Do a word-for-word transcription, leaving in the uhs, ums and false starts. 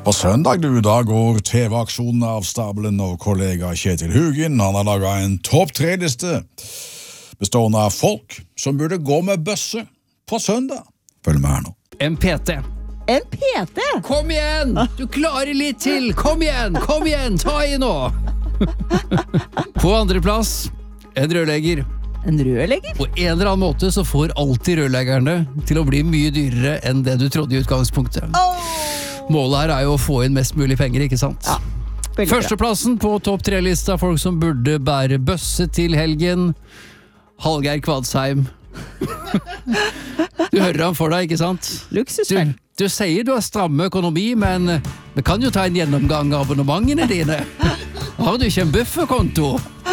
På søndag du, da går T V-aksjonen av stabelen, og kollega Kjetil Hugin han har laget en topp tre-liste bestående av folk som burde gå med bøsse på søndag. Følg med her nå. En P T. En P T? Kom igjen! Du klarer litt til! Kom igjen! Kom igjen! Ta i nå! På andre plass, en rørlegger. En rørlegger? På en eller annen måte så får alltid rørleggerne til å bli mye dyrere enn det du trodde i utgangspunktet. Oh! Målet her er jo å få inn mest mulig penger, ikke sant? Ja, Førsteplassen på topp tre-lista folk som burde bære bøsse til helgen. Hallgeir Kvadsheim. Du hører han for deg, ikke sant? Luksusfell. Du, du sier du har stramme økonomi, men vi kan jo ta en gjennomgang av abonnementene dine. Har du ikke en bufferkonto?